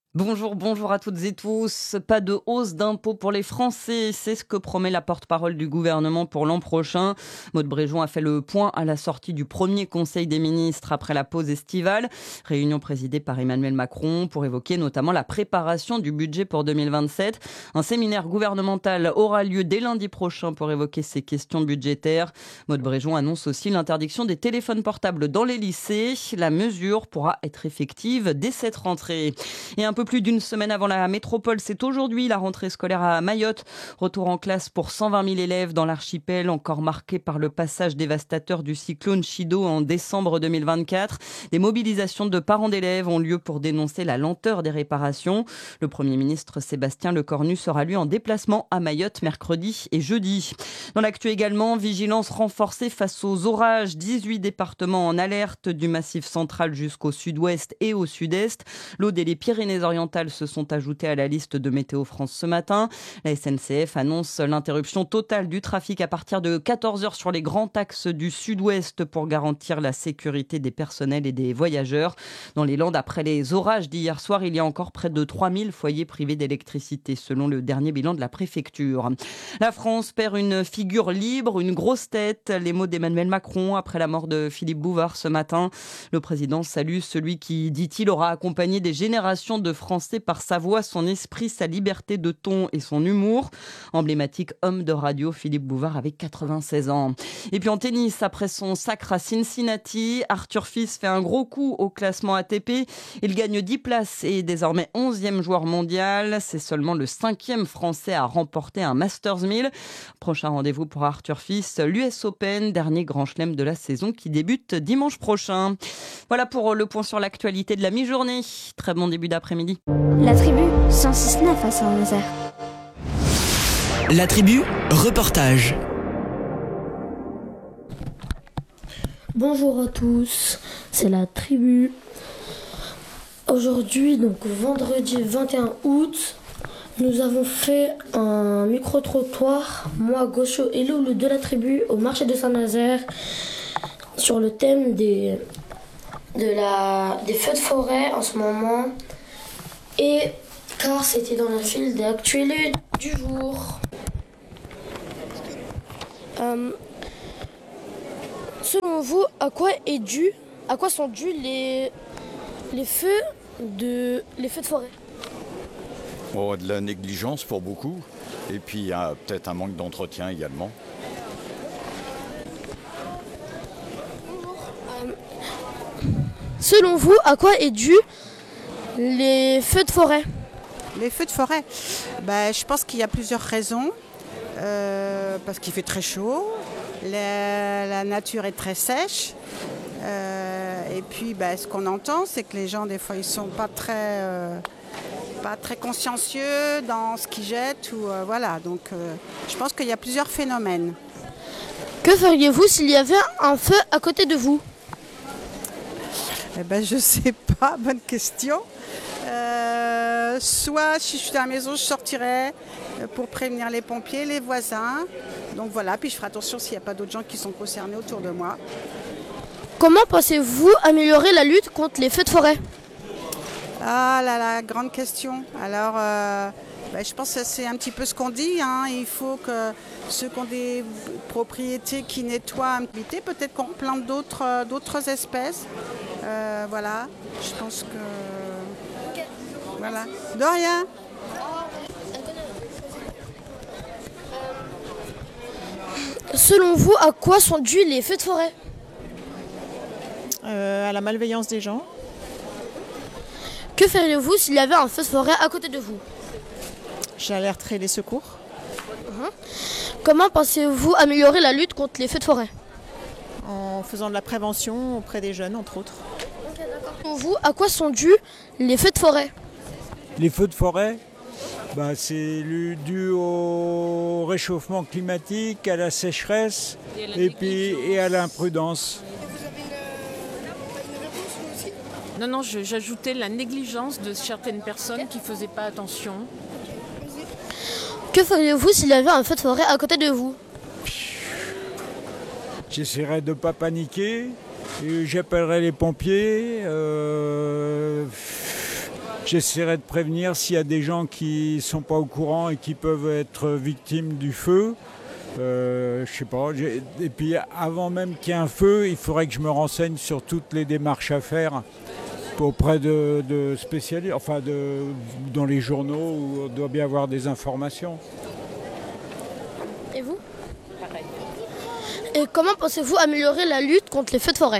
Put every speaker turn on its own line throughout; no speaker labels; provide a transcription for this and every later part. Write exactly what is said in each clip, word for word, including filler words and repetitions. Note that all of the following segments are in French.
Bonjour, bonjour à toutes et tous. Pas de hausse d'impôts pour les Français, c'est ce que promet la porte-parole du gouvernement pour l'an prochain. Maude Bréjon a fait le point à la sortie du premier Conseil des ministres après la pause estivale. Réunion présidée par Emmanuel Macron pour évoquer notamment la préparation du budget pour deux mille vingt-sept. Un séminaire gouvernemental aura lieu dès lundi prochain pour évoquer ces questions budgétaires. Maude Bréjon annonce aussi l'interdiction des téléphones portables dans les lycées. La mesure pourra être effective dès cette rentrée. Et un peu plus d'une semaine avant la métropole, c'est aujourd'hui la rentrée scolaire à Mayotte. Retour en classe pour cent vingt mille élèves dans l'archipel, encore marqué par le passage dévastateur du cyclone Chido en décembre deux mille vingt-quatre. Des mobilisations de parents d'élèves ont lieu pour dénoncer la lenteur des réparations. Le Premier ministre Sébastien Lecornu sera lui en déplacement à Mayotte mercredi et jeudi. Dans l'actu également, vigilance renforcée face aux orages. dix-huit départements en alerte du Massif central jusqu'au sud-ouest et au sud-est. L'Aude et les Pyrénées-Orientales se sont ajoutés à la liste de Météo France ce matin. La S N C F annonce l'interruption totale du trafic à partir de quatorze heures sur les grands axes du sud-ouest pour garantir la sécurité des personnels et des voyageurs. Dans les Landes, après les orages d'hier soir, il y a encore près de trois mille foyers privés d'électricité, selon le dernier bilan de la préfecture. La France perd une figure libre, une grosse tête. Les mots d'Emmanuel Macron après la mort de Philippe Bouvard ce matin. Le président salue celui qui, dit-il, aura accompagné des générations de Français par sa voix, son esprit, sa liberté de ton et son humour. Emblématique homme de radio, Philippe Bouvard avait quatre-vingt-seize ans. Et puis en tennis, après son sacre à Cincinnati, Arthur Fils fait un gros coup au classement A T P. Il gagne dix places et est désormais onzième joueur mondial. C'est seulement le cinquième Français à remporter un Masters mille. Prochain rendez-vous pour Arthur Fils, l'U S Open, dernier grand chelem de la saison qui débute dimanche prochain. Voilà pour le point sur l'actualité de la mi-journée. Très bon début d'après-midi.
La tribu cent six neuf à Saint-Nazaire.
La tribu, reportage.
Bonjour à tous, c'est la tribu. Aujourd'hui, donc vendredi vingt et un août, nous avons fait un micro-trottoir, moi, Gaucho et Loulou de la tribu, au marché de Saint-Nazaire, sur le thème des, de la, des feux de forêt en ce moment. Et car c'était dans le fil des actualités du jour. Euh, selon vous, à quoi est dû, à quoi sont dus les, les feux de, les feux de forêt?
Oh, de la négligence pour beaucoup, et puis il y a peut-être un manque d'entretien également.
Euh, selon vous, à quoi est dû les feux de forêt?
Les feux de forêt, ben, je pense qu'il y a plusieurs raisons. Euh, parce qu'il fait très chaud, la, la nature est très sèche. Euh, et puis ben, ce qu'on entend, c'est que les gens, des fois, ils ne sont pas très, euh, pas très consciencieux dans ce qu'ils jettent. Ou, euh, voilà. Donc euh, je pense qu'il y a plusieurs phénomènes.
Que feriez-vous s'il y avait un feu à côté de vous?
Eh ben, je ne sais pas, bonne question. Euh, soit si je suis à la maison, je sortirais pour prévenir les pompiers, les voisins. Donc voilà, puis je ferai attention s'il n'y a pas d'autres gens qui sont concernés autour de moi.
Comment pensez-vous améliorer la lutte contre les feux de forêt?
Ah là là, grande question. Alors, euh, ben, je pense que c'est un petit peu ce qu'on dit. Hein. Il faut que ceux qui ont des propriétés qui nettoient, peut-être qu'on plante d'autres, d'autres espèces. Euh, voilà, je pense que... Voilà. De rien.
Selon vous, à quoi sont dus les feux de forêt?
euh, À la malveillance des gens.
Que feriez-vous s'il y avait un feu de forêt à côté de vous?
J'alerterai les secours.
Mmh. Comment pensez-vous améliorer la lutte contre les feux de forêt?
En faisant de la prévention auprès des jeunes, entre autres.
Okay, selon vous, à quoi sont dus les feux de forêt?
Les feux de forêt, bah, c'est dû au réchauffement climatique, à la sécheresse et, et, puis, et à l'imprudence.
Non, non, je, j'ajoutais la négligence de certaines personnes qui ne faisaient pas attention.
Que feriez-vous s'il y avait un feu de forêt à côté de vous?
J'essaierai de ne pas paniquer, et j'appellerai les pompiers. Euh, j'essaierai de prévenir s'il y a des gens qui ne sont pas au courant et qui peuvent être victimes du feu. Euh, je sais pas. J'ai... Et puis avant même qu'il y ait un feu, il faudrait que je me renseigne sur toutes les démarches à faire auprès de, de spécialistes, enfin de, dans les journaux où on doit bien avoir des informations.
Et vous ? Pareil. Et comment pensez-vous améliorer la lutte contre les feux de forêt ?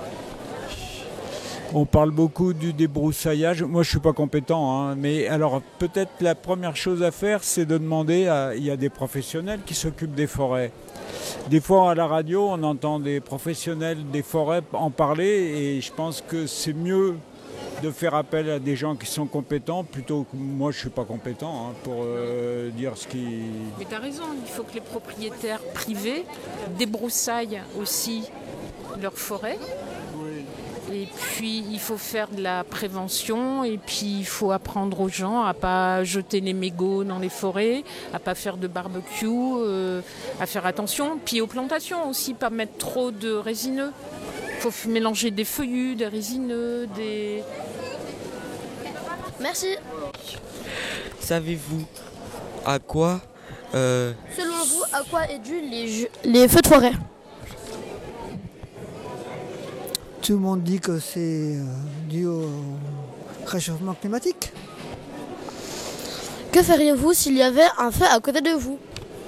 On parle beaucoup du débroussaillage. Moi, je ne suis pas compétent, hein, mais alors peut-être la première chose à faire, c'est de demander à... Il y a des professionnels qui s'occupent des forêts. Des fois, à la radio, on entend des professionnels des forêts en parler et je pense que c'est mieux de faire appel à des gens qui sont compétents plutôt que moi, je ne suis pas compétent hein, pour euh, dire ce qui...
Mais tu as raison, il faut que les propriétaires privés débroussaillent aussi leurs forêts. Et puis il faut faire de la prévention et puis il faut apprendre aux gens à ne pas jeter les mégots dans les forêts, à ne pas faire de barbecue, euh, à faire attention. Puis aux plantations aussi, pas mettre trop de résineux. Il faut mélanger des feuillus, des résineux, des...
Merci.
Savez-vous à quoi euh...
Selon vous, à quoi est dû les, les feux de forêt ?
Tout le monde dit que c'est euh, dû au réchauffement climatique.
Que feriez-vous s'il y avait un feu à côté de vous ?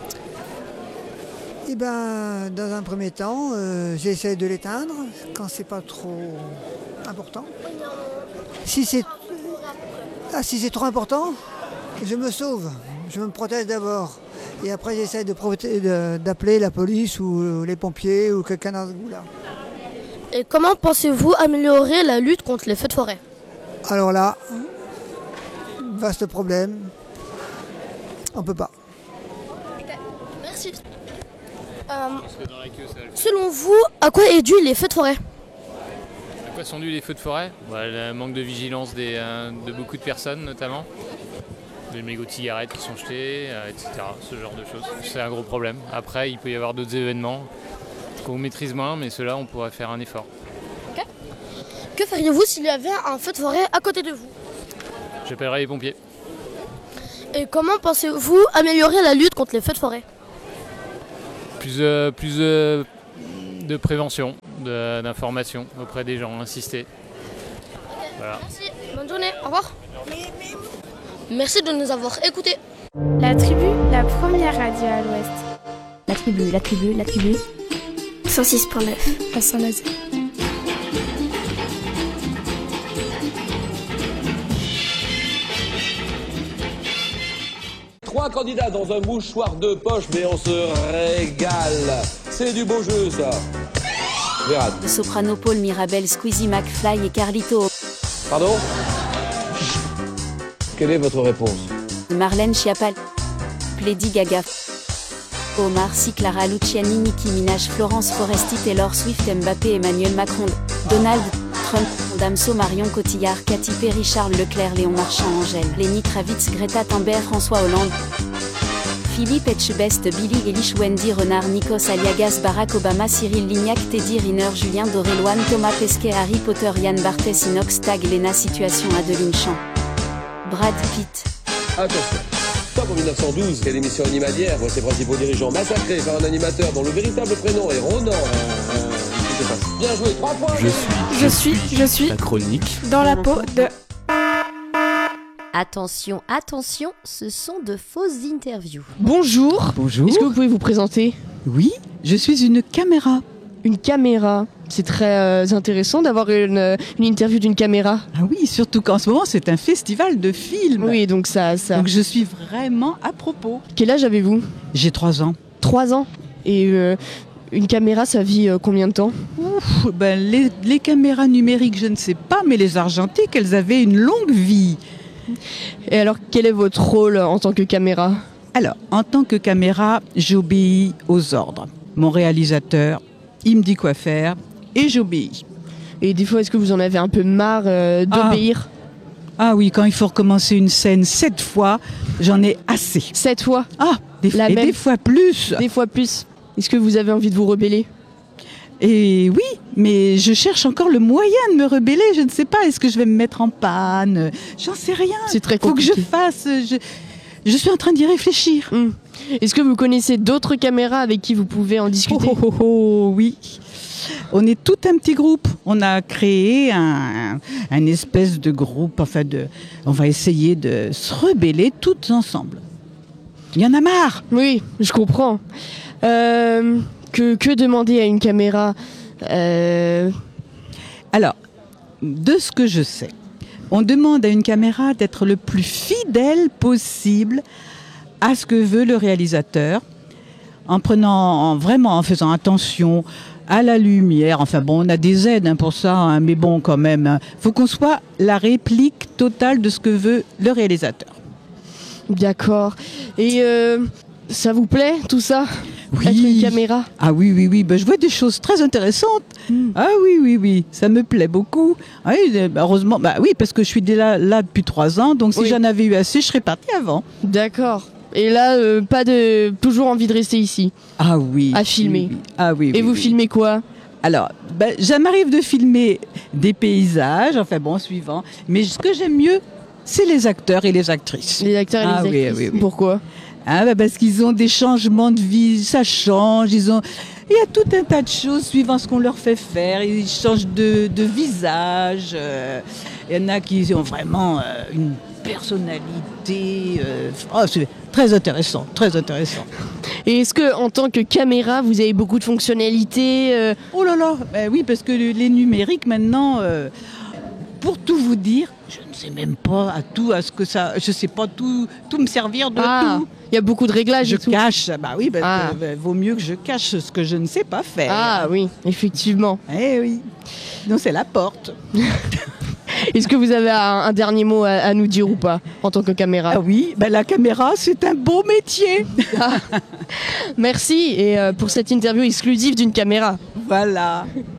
Eh bien, dans un premier temps, euh, j'essaie de l'éteindre quand c'est pas trop important. Si c'est, ah, si c'est trop important, je me sauve, je me protège d'abord. Et après, j'essaie de proté- de, d'appeler la police ou les pompiers ou quelqu'un dans ce goût-là.
Et comment pensez-vous améliorer la lutte contre les feux de forêt ?
Alors là, vaste problème. On peut pas.
Merci. Euh, selon vous, à quoi est dû les feux de forêt ?
À quoi sont dus les feux de forêt ? Bah, le manque de vigilance des, euh, de beaucoup de personnes notamment. Des mégots de cigarettes qui sont jetés, euh, et cetera. Ce genre de choses. C'est un gros problème. Après, il peut y avoir d'autres événements qu'on maîtrise moins, mais ceux-là, on pourrait faire un effort.
Okay. Que feriez-vous s'il y avait un feu de forêt à côté de vous ?
J'appellerai les pompiers.
Et comment pensez-vous améliorer la lutte contre les feux de forêt ?
Plus, euh, plus euh, de prévention, de, d'information auprès des gens, insister.
Okay.
Voilà.
Merci, bonne journée, au revoir. Merci de nous avoir écoutés.
La tribu, la première radio à l'ouest.
La tribu, la tribu, la tribu.
cent six point neuf à Saint-Nazaire.
Trois candidats dans un mouchoir de poche, mais on se régale. C'est du beau jeu, ça. Gérard.
Soprano, Paul, Mirabel, Squeezie, McFly et Carlito.
Pardon ? Quelle est votre réponse ?
Marlène Schiappa, Lady Gaga, Omar Sy, Clara Luciani, Nicki Minaj, Florence Foresti, Taylor Swift, Mbappé, Emmanuel Macron, Donald Trump, Damso, Marion Cotillard, Katy Perry, Charles Leclerc, Léon Marchand, Angèle, Lenny Kravitz, Greta Thunberg, François Hollande, Philippe Etchebest, Billy Eilish, Wendy Renard, Nikos Aliagas, Barack Obama, Cyril Lignac, Teddy Riner, Julien Doré-Loane, Thomas Pesquet, Harry Potter, Yann Barthès, Inox Tag, Lena Situation, Adeline Champ, Brad Pitt.
Attention. Top en mille neuf cent douze, quelle émission animalière voit ses principaux dirigeants massacrés par un animateur dont le véritable prénom est Ronan. Euh, euh, Bien joué, trois points.
Je suis,
je, je suis, je suis
la chronique
dans la peau de...
Attention, attention, ce sont de fausses interviews.
Bonjour.
Bonjour.
Est-ce que vous pouvez vous présenter ?
Oui, je suis une caméra.
Une caméra. C'est très euh, intéressant d'avoir une, une interview d'une caméra.
Ah oui, surtout qu'en ce moment, c'est un festival de films.
Oui, donc ça... ça...
Donc je suis vraiment à propos.
Quel âge avez-vous ?
J'ai trois ans.
Trois ans ? Et euh, une caméra, ça vit euh, combien de temps ?
Ouf, ben les, les caméras numériques, je ne sais pas, mais les argentiques, elles avaient une longue vie.
Et alors, quel est votre rôle en tant que caméra ?
Alors, en tant que caméra, j'obéis aux ordres. Mon réalisateur, il me dit quoi faire et j'obéis.
Et des fois, est-ce que vous en avez un peu marre euh, d'obéir ?
ah. ah oui, quand il faut recommencer une scène sept fois, j'en ai assez.
Sept fois ?
Ah, des,
La
et
même...
des fois plus.
Des fois plus. Est-ce que vous avez envie de vous rebeller ?
Et oui, mais je cherche encore le moyen de me rebeller. Je ne sais pas, est-ce que je vais me mettre en panne? J'en sais rien.
C'est très
Faut que
compliqué.
je fasse. Je, je suis en train d'y réfléchir.
Hum. Est-ce que vous connaissez d'autres caméras avec qui vous pouvez en discuter?
Oh, oh, oh, oh, oui. On est tout un petit groupe. On a créé un, un espèce de groupe. Enfin, de, on va essayer de se rebeller toutes ensemble. Il y en a marre.
Oui, je comprends. Euh, que, que demander à une caméra euh...
Alors, de ce que je sais, on demande à une caméra d'être le plus fidèle possible à ce que veut le réalisateur, en prenant, en, vraiment en faisant attention à la lumière. Enfin bon, on a des aides hein, pour ça, hein, mais bon quand même. Il hein. faut qu'on soit la réplique totale de ce que veut le réalisateur.
D'accord. Et euh, ça vous plaît tout ça?
Oui.
Être une caméra?
Ah oui, oui, oui. Ben, je vois des choses très intéressantes. Mm. Ah oui, oui, oui. Ça me plaît beaucoup. Ah, oui, heureusement, bah oui, parce que je suis là, là depuis trois ans. Donc si oui. j'en avais eu assez, je serais partie avant.
D'accord. Et là, euh, pas de, toujours envie de rester ici.
Ah oui.
À filmer.
Oui, oui. Ah oui.
Et
oui,
vous
oui.
filmez quoi?
Alors, ben, ça m'arrive de filmer des paysages. Enfin bon, suivant. Mais ce que j'aime mieux, c'est les acteurs et les actrices.
Les acteurs et
ah,
les actrices.
Oui, oui, oui.
Pourquoi?
Ah, bah parce qu'ils ont des changements de vie, ça change, ils ont... il y a tout un tas de choses suivant ce qu'on leur fait faire, ils changent de, de visage, euh, il y en a qui ont vraiment euh, une personnalité, euh... oh, c'est très intéressant, très intéressant.
Et est-ce que en tant que caméra, vous avez beaucoup de fonctionnalités euh...
Oh là là, bah oui, parce que les numériques maintenant, euh, pour tout vous dire, je ne sais même pas à tout, à ce que ça, je sais pas tout, tout me servir de
ah,
tout.
Il y a beaucoup de réglages.
Je
et tout.
cache, bah oui, bah,
ah.
euh, vaut mieux que je cache ce que je ne sais pas faire.
Ah oui, effectivement.
Eh oui. Donc c'est la porte.
Est-ce que vous avez un, un dernier mot à, à nous dire ou pas en tant que caméra?
Ah oui, bah la caméra c'est un beau métier.
Ah. Merci et euh, pour cette interview exclusive d'une caméra.
Voilà.